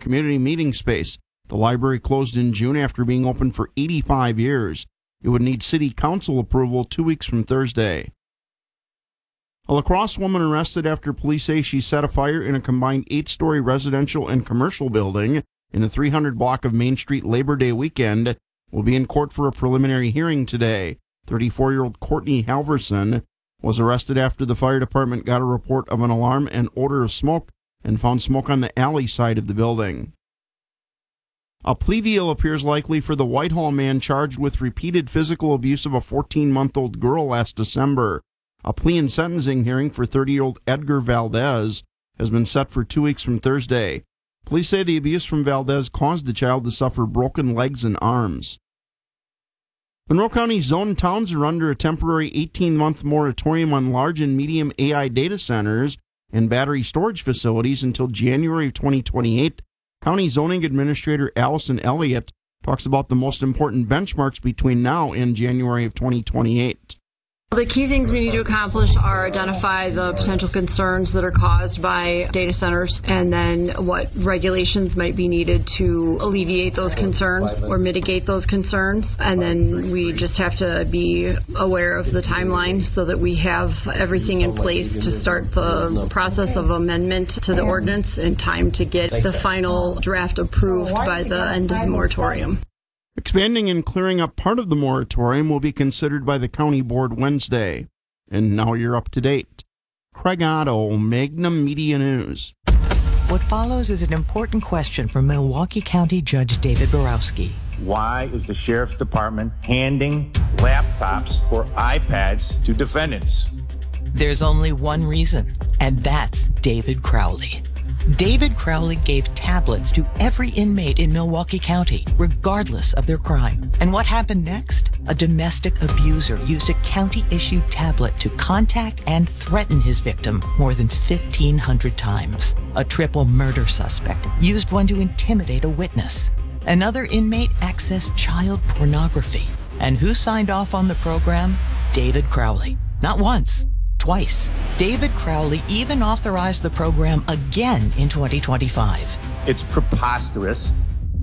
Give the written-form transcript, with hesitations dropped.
community meeting space. The library closed in June after being open for 85 years. It would need city council approval 2 weeks from Thursday. A La Crosse woman arrested after police say she set a fire in a combined 8-story residential and commercial building in the 300 block of Main Street Labor Day weekend will be in court for a preliminary hearing today. 34-year-old Courtney Halverson was arrested after the fire department got a report of an alarm and odor of smoke and found smoke on the alley side of the building. A plea deal appears likely for the Whitehall man charged with repeated physical abuse of a 14-month-old girl last December. A plea and sentencing hearing for 30-year-old Edgar Valdez has been set for 2 weeks from Thursday. Police say the abuse from Valdez caused the child to suffer broken legs and arms. Monroe County's zoned towns are under a temporary 18-month moratorium on large and medium AI data centers and battery storage facilities until January of 2028. County Zoning Administrator Allison Elliott talks about the most important benchmarks between now and January of 2028. The key things we need to accomplish are identify the potential concerns that are caused by data centers and then what regulations might be needed to alleviate those concerns or mitigate those concerns. And then we just have to be aware of the timeline so that we have everything in place to start the process of amendment to the ordinance in time to get the final draft approved by the end of the moratorium. Expanding and clearing up part of the moratorium will be considered by the county board Wednesday. And now you're up to date. Craig Otto, Magnum Media News. What follows is an important question from Milwaukee County Judge David Borowski. Why is the Sheriff's Department handing laptops or iPads to defendants? There's only one reason, and that's David Crowley. David Crowley gave tablets to every inmate in Milwaukee County, regardless of their crime. And what happened next? A domestic abuser used a county-issued tablet to contact and threaten his victim more than 1,500 times. A triple murder suspect used one to intimidate a witness. Another inmate accessed child pornography. And who signed off on the program? David Crowley. Not once. Twice. David Crowley even authorized the program again in 2025. It's preposterous